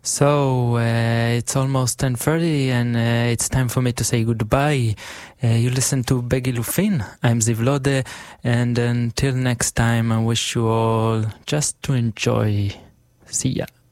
So, it's almost 10:30 and it's time for me to say goodbye. You listen to Begilufin. I'm Ziv Lode, and until next time, I wish you all just to enjoy. See ya.